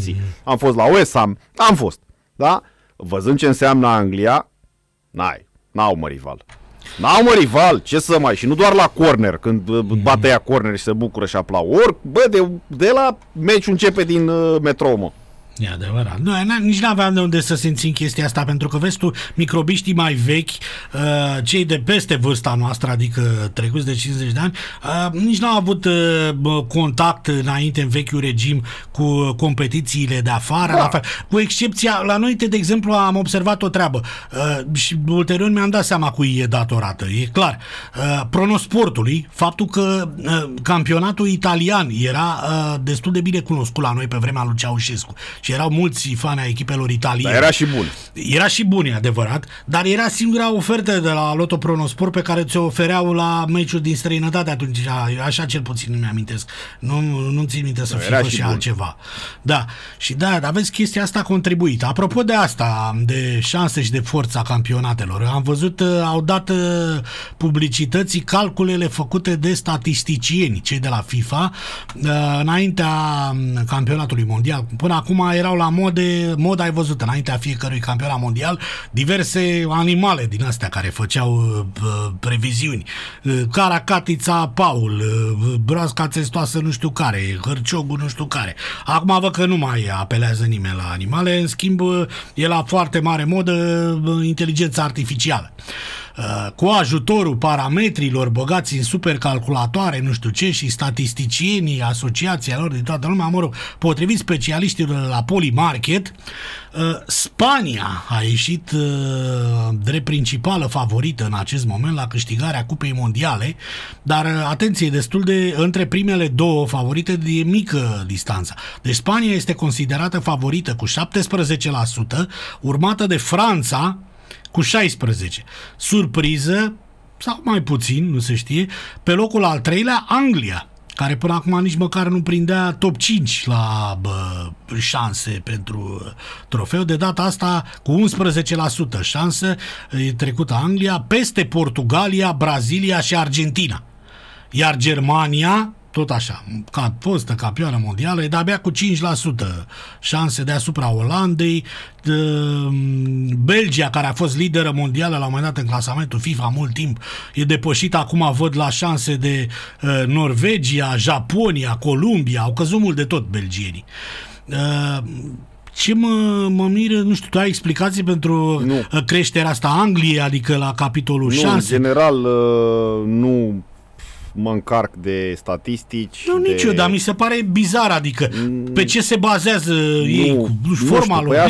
Chelsea, am fost la West Ham, am fost, da? Văzând ce înseamnă Anglia, n-au mă rival. N-au mă rival, ce să mai... Și nu doar la corner, când bate ea corner și se bucură și aplaud. De la meciul începe din metrou, mă. E adevărat. Noi nici n-aveam de unde să simțim chestia asta, pentru că vezi tu, microbiștii mai vechi, cei de peste vârsta noastră, adică trecuți de 50 de ani, nici n-au avut contact înainte în vechiul regim cu competițiile de afară, la fel. Cu excepția, la noi, de exemplu, am observat o treabă și ulterior mi-am dat seama cui e datorată, e clar. Pronosportului, faptul că campionatul italian era destul de bine cunoscut la noi pe vremea lui Ceaușescu. Și erau mulți fani ai echipelor italiene. Dar era și bun. Era și bun, e adevărat, dar era singura ofertă de la Lotto Pronosport pe care ți-o ofereau la meciuri din străinătate atunci. Așa cel puțin nu mi-amintesc. Nu țin minte să fie fost și altceva. Da. Și da, aveți chestia asta contribuită. Apropo de asta, de șanse și de forța campionatelor, am văzut, au dat publicității calculele făcute de statisticieni, cei de la FIFA, înaintea campionatului mondial. Până acum erau la mod ai văzut, înaintea fiecărui campionat mondial, diverse animale din astea care făceau previziuni. Caracatița Paul, broasca țestoasă nu știu care, hârciogul nu știu care. Acum văd că nu mai apelează nimeni la animale, în schimb e la foarte mare modă inteligența artificială. Cu ajutorul parametrilor băgați în supercalculatoare, nu știu ce, și statisticienii, asociația lor din toată lumea, mă rog, potrivit specialiștilor la Polymarket, Spania a ieșit drept principală favorită în acest moment la câștigarea Cupei Mondiale, dar atenție, destul de între primele două favorite de mică distanță. Deci Spania este considerată favorită cu 17%, urmată de Franța cu 16. Surpriză, sau mai puțin, nu se știe, pe locul al treilea, Anglia, care până acum nici măcar nu prindea top 5 la șanse pentru trofeu. De data asta, cu 11% șansă, e trecută Anglia, peste Portugalia, Brazilia și Argentina. Iar Germania, tot așa, ca fostă campioană mondială, e de-abia cu 5% șanse deasupra Olandei. Belgia, care a fost lideră mondială la un moment dat în clasamentul FIFA mult timp, e depășită acum, văd, la șanse de Norvegia, Japonia, Columbia, au căzut mult de tot belgienii. Ce mă miră, nu știu, tu ai explicații pentru creșterea asta Angliei, adică la capitolul șanse? În general, nu mă încarc de statistici. Nici eu, dar mi se pare bizar, adică pe ce se bazează ei, forma lor,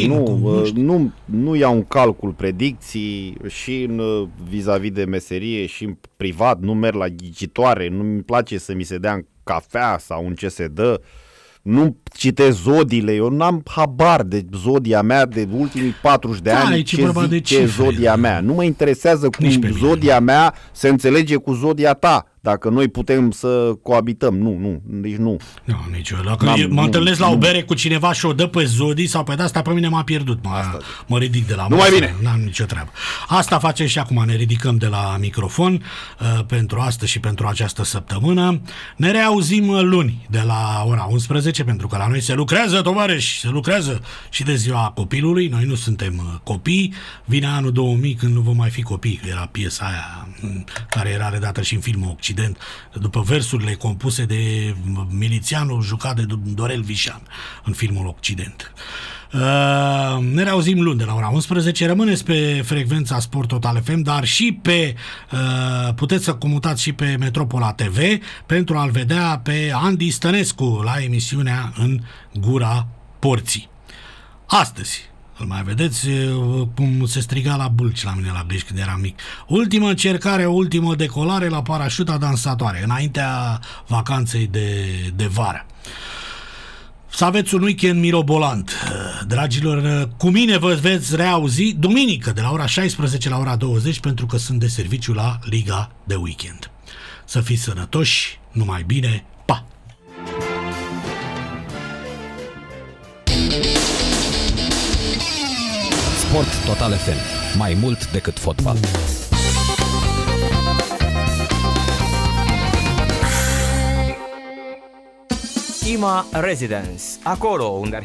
nu iau în calcul predicții și vis-a-vis de meserie și în privat, nu merg la ghicitoare, nu-mi place să mi se dea în cafea sau în ce se dă. Nu citesc zodiile, eu n-am habar de zodia mea de ultimii 40 de ani, ce zodia mea. Nu mă interesează cum zodia mea se înțelege cu zodia ta, dacă noi putem să coabităm. Deci nu. Nici eu. Dacă mă întâlnesc la o bere cu cineva și o dă pe zodii sau pe de-asta, pe mine m-a pierdut. Mă ridic de la masă. Nu mai bine. N-am nicio treabă. Asta facem și acum, ne ridicăm de la microfon pentru astăzi și pentru această săptămână. Ne reauzim luni de la ora 11, pentru că la noi se lucrează, tovarăși, se lucrează și de ziua copilului. Noi nu suntem copii. Vine anul 2000 când nu vom mai fi copii, că era piesa aia care era redată și în filmul Occident, după versurile compuse de milițianul jucat de Dorel Vișan în filmul Occident. Ne reauzim luni de la ora 11. Rămâneți pe frecvența Sport Total FM, dar și pe puteți să comutați și pe Metropola TV pentru a-l vedea pe Andy Stănescu la emisiunea În Gura Porții. Astăzi îl mai vedeți cum se striga la bulci la mine la Bliș când eram mic. Ultimă încercare, ultimă decolare la parașuta dansatoare, înaintea vacanței de vară. Să aveți un weekend mirobolant. Dragilor, cu mine vă veți reauzi duminică de la ora 16 la ora 20, pentru că sunt de serviciu la Liga de Weekend. Să fiți sănătoși, numai bine, pa! Sport Total FM. Mai mult decât fotbal. IMA Residence, acolo unde